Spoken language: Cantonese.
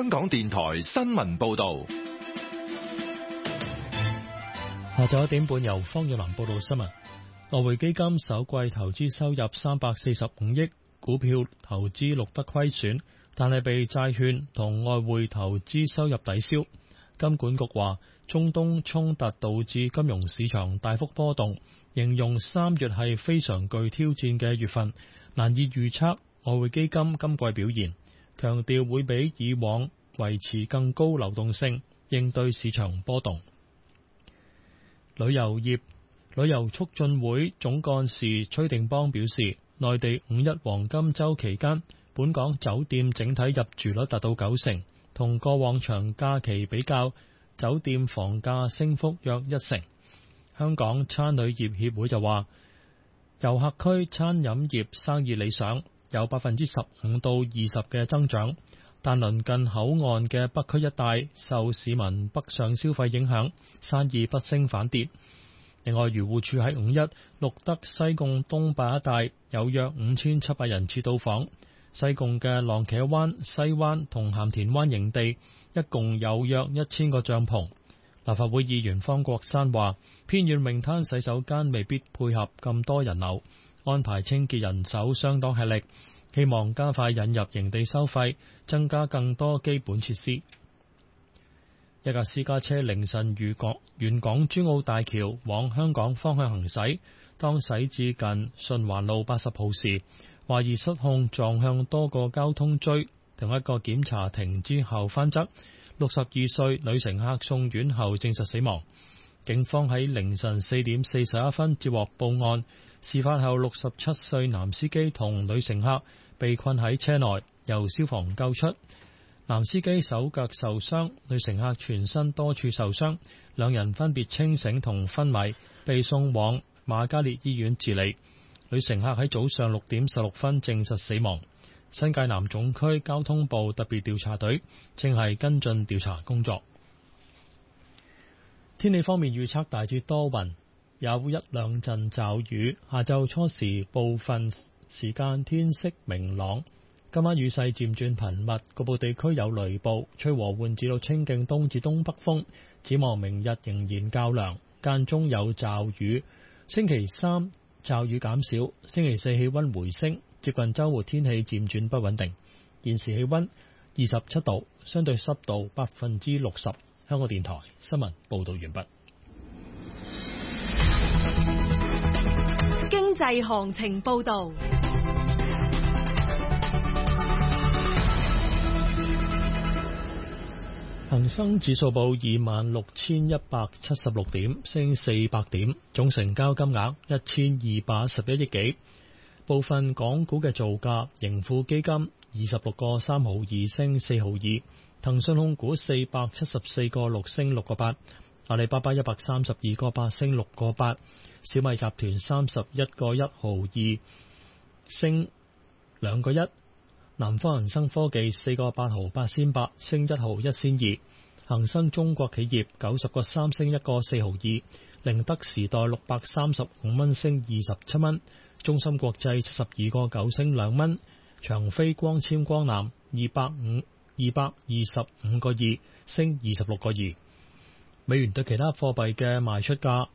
香港電台新聞報道。 下晝1點半由方耀南報道新聞。外匯基金首季投資收入345億，股票投資錄得虧損，但係被債券同外匯投資收入抵消。金管局話，中東衝突導致金融市場大幅波動，形容3月係非常具挑戰嘅月份，難以預測外匯基金今季表現，強調會比以往維持更高流動性，應對市場波動。旅遊促進會總幹事崔定邦表示，內地5·1黃金週期間，本港酒店整體入住率達到90%，同過往長假期比較，酒店房價升幅約1成。香港餐旅業協會就話，遊客區餐飲業生意理想，有15%到20%嘅增長，但鄰近口岸嘅北區一帶受市民北上消費影響，生意不升反跌。另外，漁護署喺5·1錄得西貢東壩一帶有約5700人次到訪，西貢嘅浪茄灣、西灣同鹹田灣營地一共有約1000個帳篷。立法會議員方國珊話，偏遠泳灘洗手間未必配合咁多人流，安排清潔人手相當吃力，希望加快引入營地收費，增加更多基本設施。一架私家車凌晨沿港珠澳大橋往香港方向行駛，當駛至近順環路80號時，懷疑失控撞向多個交通錐，同一個檢查亭之後翻側，62歲女乘客送院後證實死亡。警方喺凌晨4點41分接獲報案，事發後67歲男司機同女乘客被困喺車內，由消防救出。男司機手腳受傷，女乘客全身多處受傷，兩人分別清醒同昏迷，被送往瑪嘉烈醫院治理。女乘客喺早上6點16分證實死亡。新界南總區交通部特別調查隊正係跟進調查工作。天氣方面預測大致多雲，有1-2陣驟雨，下晝初時部分時間天色明朗。今晚雨勢漸轉頻密，局部地區有雷暴，吹和緩至到清勁東至東北風。展望明日仍然較涼，間中有驟雨。星期3驟雨減少，星期4氣溫回升，接近週末天氣漸轉不穩定。現時氣溫27度，相對濕度60%。香港電台新聞報道完畢。 經濟行情報道。 恒生指數報26,176點，升400點，總成交金額1211億幾。部分港股嘅造價，盈富基金26個3毫2升4毫2，騰訊控股474個6升6個8，阿里巴巴132個8升6個8，小米集團31個1毫2升2個1。南方恒生科技4個8毫8仙8升1毫1仙2，恒生中國企業90個3升1個4毫2，寧德時代635蚊升27蚊，中芯國際72個9升2蚊，長飛光纖光纜225個2升26個2。美元對其他貨幣嘅賣出價：